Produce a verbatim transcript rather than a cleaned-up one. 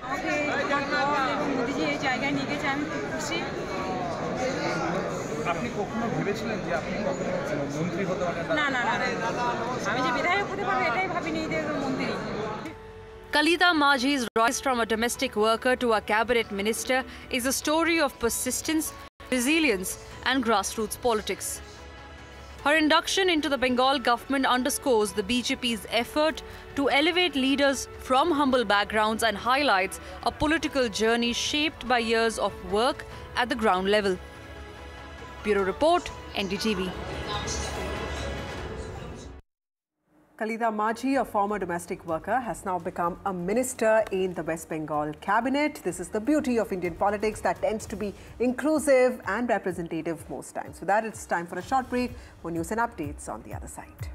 ওকে আমার দল এবং মোদিজি এই জায়গায় নিয়ে গেছে, আমি খুব খুশি। আপনি কখনো ভেবেছিলেন যে আপনি কখনো মন্ত্রী হতে পারেন? না না না আমি যে বিধায়ক হতে পারবো এটাই ভাবিনি, যে মন্ত্রী। Kalitha Majhi's rise from a domestic worker to a cabinet minister is a story of persistence, resilience and grassroots politics. Her induction into the Bengal government underscores the B J P's effort to elevate leaders from humble backgrounds and highlights a political journey shaped by years of work at the ground level. Bureau Report, N D T V. Kalitha Majhi, a former domestic worker, has now become a minister in the West Bengal cabinet. This is the beauty of Indian politics that tends to be inclusive and representative most times. With that, it's time for a short break. More news and updates on the other side.